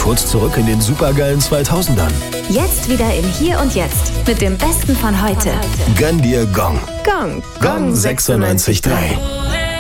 kurz zurück in den supergeilen 2000ern. Jetzt wieder im Hier und Jetzt mit dem Besten von heute. Gönn dir Gong. Gong. Gong 96.3.